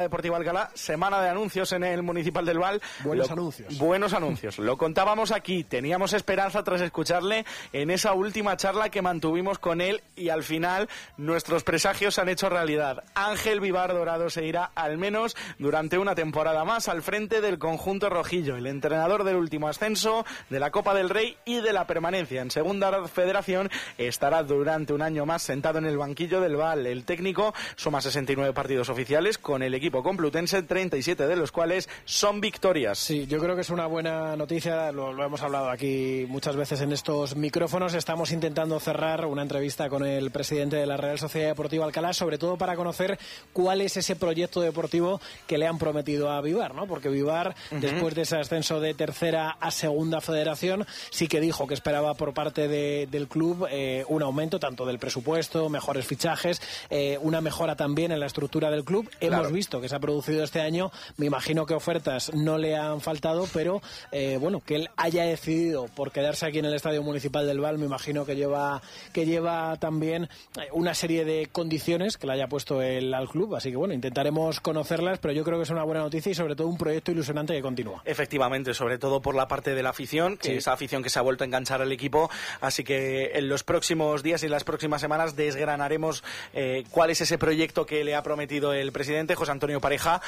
Deportivo Alcalá, semana de anuncios en el Municipal del Val. Buenos anuncios. Lo contábamos aquí, teníamos esperanza tras escucharle en esa última charla que mantuvimos con él y al final nuestros presagios se han hecho realidad. Ángel Vivar Dorado se irá al menos durante una temporada más al frente del conjunto rojillo, el entrenador del último ascenso, de la Copa del Rey y de la permanencia en Segunda Federación. Estará durante un año más sentado en el banquillo del Val. El técnico suma 69 partidos oficiales con el equipo complutense, 37 de los cuales son victorias. Sí, yo creo que es una buena noticia, lo hemos hablado aquí muchas veces en estos micrófonos. Estamos intentando cerrar una entrevista con el presidente de la Real Sociedad Deportiva Alcalá, sobre todo para conocer cuál es ese proyecto deportivo que le han prometido a Vivar, ¿no? Porque Vivar, después de ese ascenso de tercera a Segunda Federación, sí que dijo que esperaba por parte del club un aumento tanto del presupuesto, mejores fichajes, una mejora también en la estructura del club. Claro. Hemos visto que se ha producido este año, me imagino que ofertas no le han faltado, pero bueno, que él haya decidido por quedarse aquí en el Estadio Municipal del Val, me imagino que lleva también una serie de condiciones que le haya puesto él al club, así que bueno, intentaremos conocerlas, pero yo creo que es una buena noticia y sobre todo un proyecto ilusionante que continúa. Efectivamente, sobre todo por la parte de la afición, que esa afición que se ha vuelto a enganchar al equipo, así que en los próximos días y las próximas semanas desgranaremos cuál es ese proyecto que le ha prometido el presidente José Antonio Pareja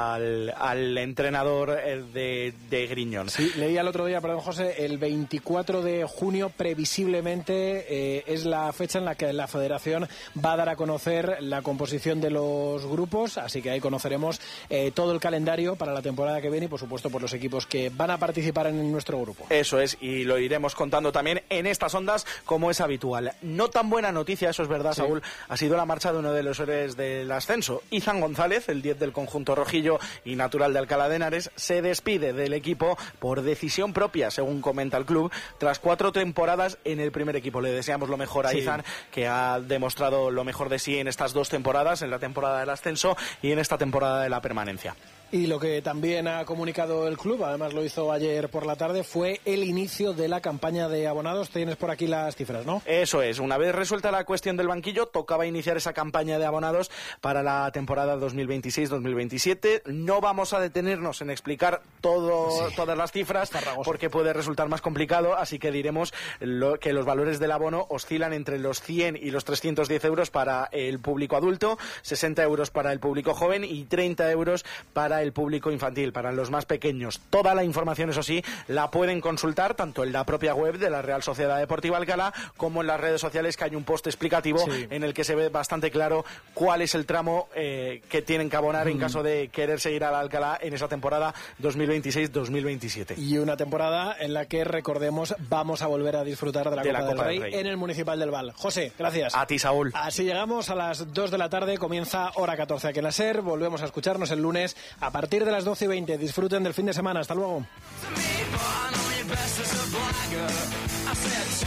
al entrenador de Griñón. Sí, leía el otro día, perdón José, el 24 de junio previsiblemente es la fecha en la que la Federación va a dar a conocer la composición de los grupos, así que ahí conoceremos todo el calendario para la temporada que viene y por supuesto por los equipos que van a participar en nuestro grupo. Eso es, y lo iremos contando también en estas ondas como es habitual. No tan buena noticia, eso es verdad, sí. Saúl, ha sido la marcha de uno de los héroes del ascenso. Izan González, el 10 del conjunto rojillo y natural de Alcalá de Henares, se despide del equipo por decisión propia, según comenta el club, tras 4 temporadas en el primer equipo. Le deseamos lo mejor a Izan, que ha demostrado lo mejor de sí en estas 2 temporadas, en la temporada del ascenso y en esta temporada de la permanencia. Y lo que también ha comunicado el club, además lo hizo ayer por la tarde, fue el inicio de la campaña de abonados. Tienes por aquí las cifras, ¿no? Eso es, una vez resuelta la cuestión del banquillo, tocaba iniciar esa campaña de abonados para la temporada 2026-2027. No vamos a detenernos en explicar todas las cifras, porque puede resultar más complicado, así que diremos que los valores del abono oscilan entre los 100 y los 310 euros para el público adulto, 60 euros para el público joven y 30 euros para el público infantil, para los más pequeños. Toda la información, eso sí, la pueden consultar tanto en la propia web de la Real Sociedad Deportiva Alcalá como en las redes sociales, que hay un post explicativo en el que se ve bastante claro cuál es el tramo que tienen que abonar en caso de querer seguir al Alcalá en esa temporada 2026-2027. Y una temporada en la que, recordemos, vamos a volver a disfrutar de la Copa del Rey en el Municipal del Val. José, gracias. A ti, Saúl. Así llegamos a las 2 de la tarde, comienza Hora 14 aquí en la SER. Volvemos a escucharnos el lunes a partir de las 12:20. Disfruten del fin de semana. Hasta luego.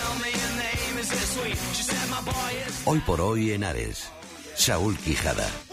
Hoy por hoy en Ares, Saúl Quijada.